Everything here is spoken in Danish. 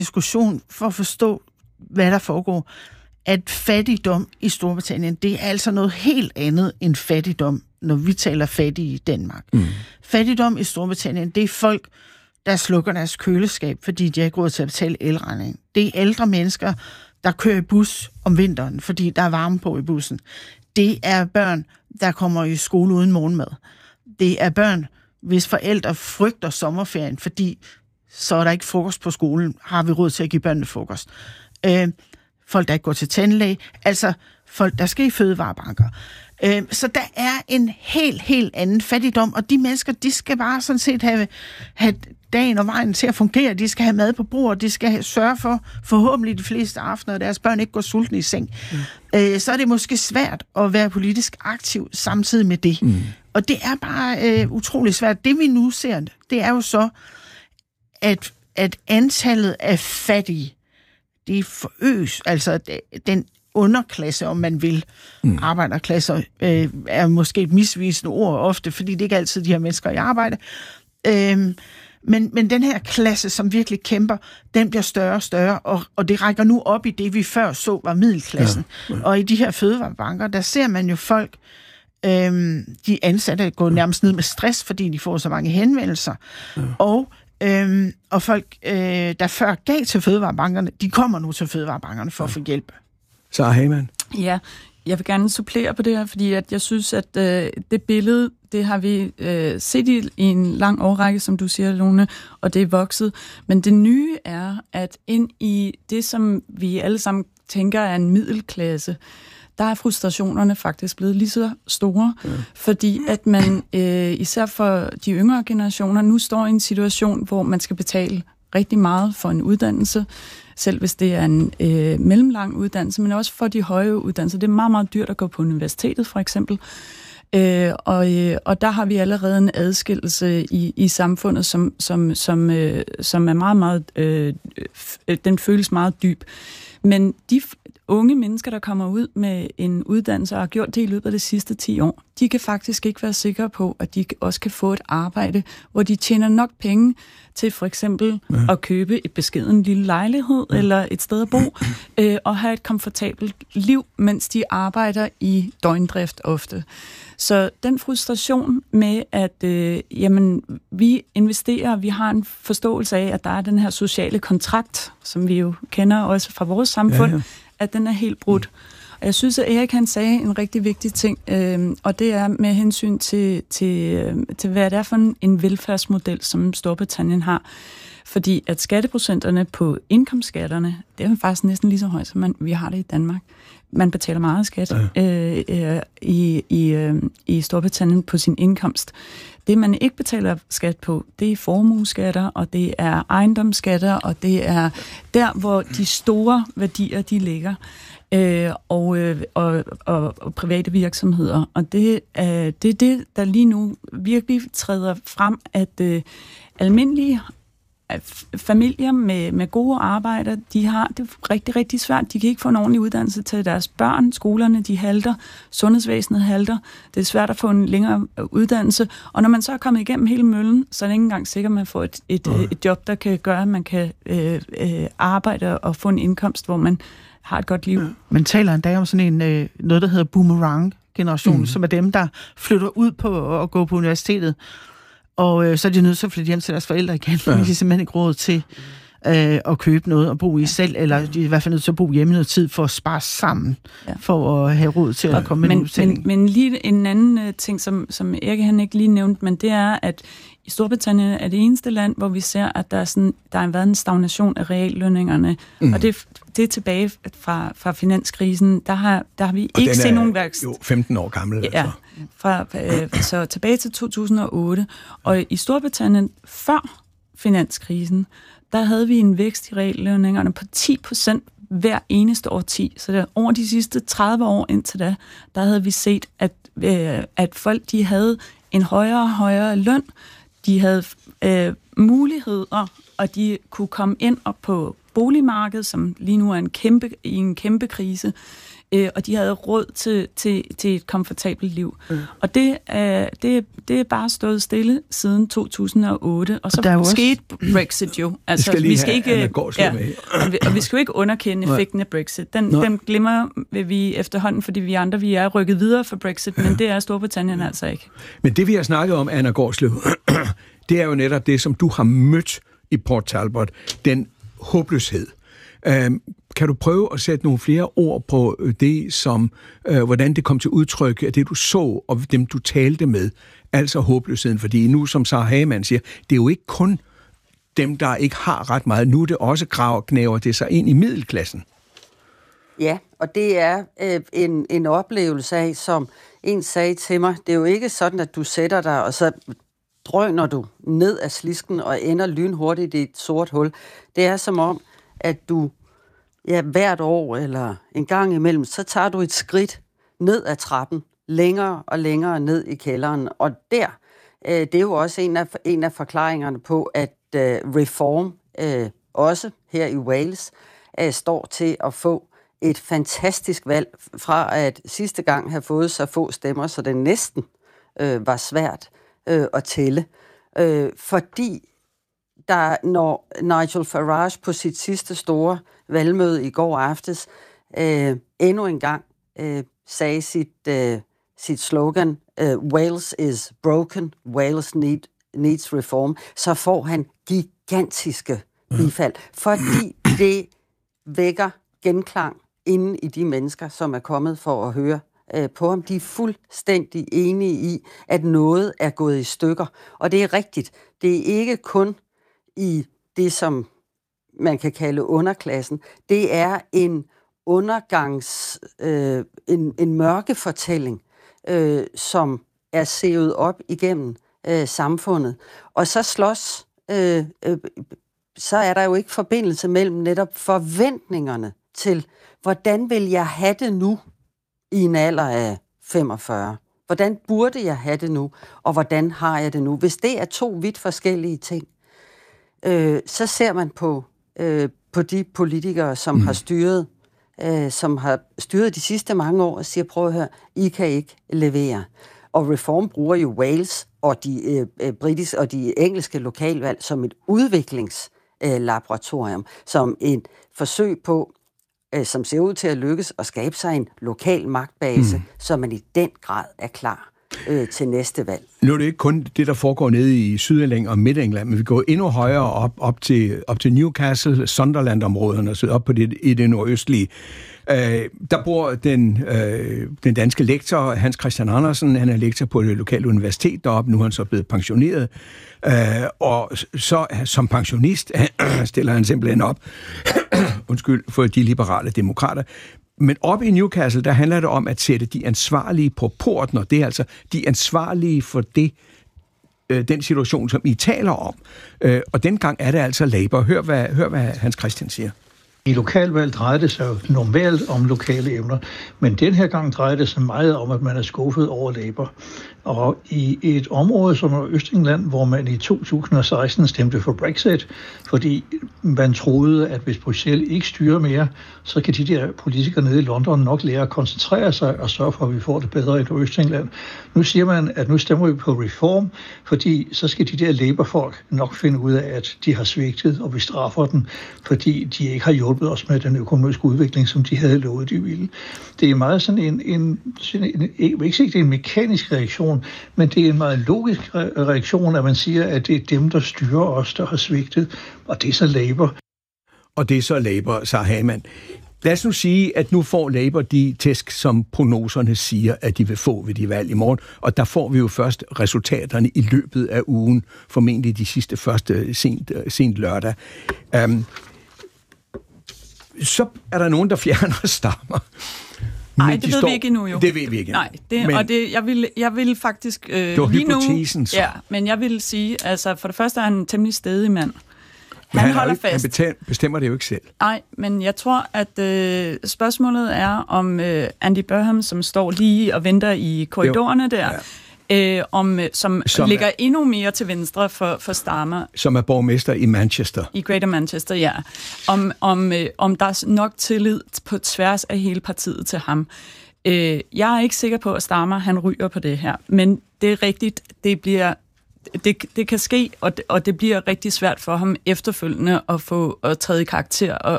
diskussion for at forstå, hvad der foregår, at fattigdom i Storbritannien, det er altså noget helt andet end fattigdom, når vi taler fattige i Danmark. Fattigdom i Storbritannien, det er folk, der slukker deres køleskab, fordi de har ikke råd til at betale elregning. Det er ældre mennesker, der kører i bus om vinteren, fordi der er varme på i bussen. Det er børn, der kommer i skole uden morgenmad. Det er børn, hvis forældre frygter sommerferien, fordi så er der ikke frokost på skolen, har vi råd til at give børnene frokost. Folk, der ikke går til tandlæge, altså folk, der skal i fødevarebanker. Så der er en helt anden fattigdom, og de mennesker, de skal bare sådan set have dagen og vejen til at fungere. De skal have mad på bordet, de skal sørge for forhåbentlig de fleste aftener, at deres børn ikke går sultne i seng. Så er det måske svært at være politisk aktiv samtidig med det. Og det er bare utrolig svært. Det vi nu ser, det er jo så, at antallet af fattige, det er forøges. Altså den underklasse, om man vil, arbejderklasser, er måske et misvisende ord ofte, fordi det ikke altid de her mennesker i arbejde. Men den her klasse, som virkelig kæmper, den bliver større og større, og det rækker nu op i det, vi før så var middelklassen. Og i de her fødevarebanker, der ser man jo folk, de ansatte går nærmest ned med stress, fordi de får så mange henvendelser. Og folk, der før gav til fødevarebankerne, de kommer nu til fødevarebankerne for at få hjælp. Sara Hagemann. Ja, jeg vil gerne supplere på det her, fordi at jeg synes, at det billede, det har vi set i en lang årrække, som du siger, Lone, og det er vokset. Men det nye er, at ind i det, som vi alle sammen tænker er en middelklasse, der er frustrationerne faktisk blevet lige så store, fordi at man især for de yngre generationer nu står i en situation, hvor man skal betale rigtig meget for en uddannelse, selv hvis det er en mellemlang uddannelse, men også for de høje uddannelser. Det er meget, meget dyrt at gå på universitetet, for eksempel. Og der har vi allerede en adskillelse i samfundet, som er meget, meget... den føles meget dyb. Men de unge mennesker, der kommer ud med en uddannelse og har gjort det i løbet af de sidste 10 år, de kan faktisk ikke være sikre på, at de også kan få et arbejde, hvor de tjener nok penge til for eksempel at købe et beskeden lille lejlighed eller et sted at bo, og have et komfortabelt liv, mens de arbejder i døgndrift ofte. Så den frustration med, at vi investerer, vi har en forståelse af, at der er den her sociale kontrakt, som vi jo kender også fra vores samfund, at den er helt brudt. Og jeg synes, at Erik han sagde en rigtig vigtig ting, og det er med hensyn til hvad det er for en velfærdsmodel, som Storbritannien har. Fordi at skatteprocenterne på indkomstskatterne, det er faktisk næsten lige så højt, som vi har det i Danmark. Man betaler meget skat i Storbritannien på sin indkomst. Det, man ikke betaler skat på, det er formueskatter, og det er ejendomsskatter, og det er der, hvor de store værdier, de ligger. Og private virksomheder. Og det er det, der lige nu virkelig træder frem, at almindelige familier med gode arbejder, de har det rigtig, rigtig svært. De kan ikke få en ordentlig uddannelse til deres børn. Skolerne, de halter. Sundhedsvæsenet halter. Det er svært at få en længere uddannelse. Og når man så er kommet igennem hele møllen, så er det ikke engang sikkert, at man får et job, der kan gøre, at man kan arbejde og få en indkomst, hvor man har et godt liv. Man taler en dag om sådan en noget, der hedder boomerang-generation, som er dem, der flytter ud på at gå på universitetet. Og så er de nødt til at flytte hjem til deres forældre igen, fordi de simpelthen ikke råd til at købe noget og bo i selv, eller de er i hvert fald nødt til at bo hjemme noget tid for at spare sammen, for at have råd til at komme med en udstilling. Men lige en anden ting, som Erik han ikke lige nævnte, men det er, at i Storbritannien er det eneste land, hvor vi ser, at der har været en stagnation af reallønningerne, og det er tilbage fra finanskrisen. Der har vi ikke set nogen vækst. Jo, 15 år gammel. Altså. Så tilbage til 2008. Og i Storbritannien før finanskrisen, der havde vi en vækst i reallønningerne på 10% hver eneste årti. Så der, over de sidste 30 år indtil da, der havde vi set, at folk de havde en højere og højere løn. De havde muligheder, og de kunne komme ind og på boligmarkedet, som lige nu er i en kæmpe krise. og de havde råd til et komfortabelt liv. Og det er bare stået stille siden 2008, og så skete Brexit jo. Altså, vi skal jo ikke underkende effekten af Brexit. Den glemmer vi efterhånden, fordi vi andre vi er rykket videre for Brexit, men det er Storbritannien altså ikke. Men det vi har snakket om, Anna Gårdslev, det er jo netop det, som du har mødt i Port Talbot, den håbløshed. Kan du prøve at sætte nogle flere ord på det, som hvordan det kom til udtryk af det, du så, og dem, du talte med, altså håbløsheden? Fordi nu, som Sarah Hagemann siger, det er jo ikke kun dem, der ikke har ret meget. Nu er det også knæver det sig ind i middelklassen. Ja, og det er en oplevelse af, som en sagde til mig, det er jo ikke sådan, at du sætter dig, og så drøner du ned ad slisken og ender lynhurtigt i et sort hul. Det er som om, at du hvert år eller en gang imellem, så tager du et skridt ned ad trappen, længere og længere ned i kælderen. Og det er jo også en af forklaringerne på, at Reform, også her i Wales, står til at få et fantastisk valg fra at sidste gang have fået så få stemmer, så det næsten var svært at tælle. Fordi når Nigel Farage på sit sidste store valgmøde i går aftes endnu en gang sagde sit slogan, Wales is broken, Wales needs reform, så får han gigantiske bifald, fordi det vækker genklang inde i de mennesker, som er kommet for at høre på ham. De er fuldstændig enige i, at noget er gået i stykker. Og det er rigtigt. Det er ikke kun i det, som man kan kalde underklassen. Det er en en mørkefortælling, som er sevet op igennem samfundet. Og så så er der jo ikke forbindelse mellem netop forventningerne til, hvordan vil jeg have det nu i en alder af 45? Hvordan burde jeg have det nu, og hvordan har jeg det nu? Hvis det er to vidt forskellige ting, så ser man på de politikere, som har styret de sidste mange år, og siger, prøv at høre, I kan ikke levere. Og Reform bruger jo Wales og de britiske og de engelske lokalvalg som et udviklingslaboratorium, som et forsøg på, som ser ud til at lykkes, at skabe sig en lokal magtbase, så man i den grad er klar til næste valg. Nu er det ikke kun det, der foregår nede i Sydengland og Midtengland, men vi går endnu højere op til Newcastle, Sunderland-områderne, så op på i det nordøstlige. Der bor den danske lektor, Hans Christian Andersen. Han er lektor på det lokale universitet deroppe. Nu er han så blevet pensioneret. Og så som pensionist stiller han simpelthen op for de liberale demokrater. Men op i Newcastle, der handler det om at sætte de ansvarlige på porten, og det er altså de ansvarlige for den situation, som I taler om. Og dengang er det altså Labour. Hør, hvad Hans Christian siger. I lokalvalg drejer det sig jo normalt om lokale emner, men den her gang drejer det sig meget om, at man er skuffet over Labour. Og i et område som Østengland, hvor man i 2016 stemte for Brexit, fordi man troede, at hvis Bruxelles ikke styrer mere, så kan de der politikere nede i London nok lære at koncentrere sig og sørge for, at vi får det bedre i Østengland. Nu siger man, at nu stemmer vi på Reform, fordi så skal de der Labour-folk nok finde ud af, at de har svigtet, og vi straffer dem, fordi de ikke har hjulpet os med den økonomiske udvikling, som de havde lovet, de ville. Det er meget sådan jeg vil ikke sige, at det er en mekanisk reaktion, men det er en meget logisk reaktion, at man siger, at det er dem, der styrer os, der har svigtet, og det er så Labour. Og det er så Labour, Sarah Hagemann. Lad os nu sige, at nu får Labour de tæsk, som prognoserne siger, at de vil få ved de valg i morgen, og der får vi jo først resultaterne i løbet af ugen, formentlig de sidste første sent lørdag. Så er der nogen, der fjerner stammer. Nej, det ved vi ikke endnu jo. Det ved vi ikke. Nej, jeg vil faktisk det var lige hypotesen, så. Ja, men jeg vil sige, altså for det første er han en temmelig stedig mand. Han holder fast. Han bestemmer det jo ikke selv. Nej, men jeg tror, at spørgsmålet er om Andy Burnham, som står lige og venter i korridorerne der, som ligger endnu mere til venstre for Starmer. Som er borgmester i Manchester. I Greater Manchester, ja. Om der er nok tillid på tværs af hele partiet til ham. Jeg er ikke sikker på, at Starmer han ryger på det her, men det er rigtigt, det kan ske, og det bliver rigtig svært for ham efterfølgende at træde i karakter